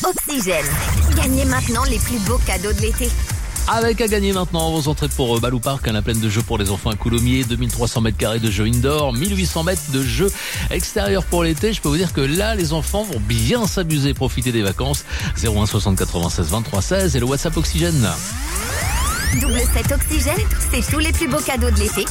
Oxygène. Gagnez maintenant les plus beaux cadeaux de l'été. Avec à gagner maintenant vos entrées pour Balou Park, la plaine de jeux pour les enfants à Coulommiers, 2300 mètres carrés de jeux indoor, 1800 mètres de jeux extérieurs pour l'été. Je peux vous dire que là, les enfants vont bien s'amuser, profiter des vacances. 01 60 96 23 16 et le WhatsApp Oxygène. Double 7 Oxygène, c'est tous les plus beaux cadeaux de l'été.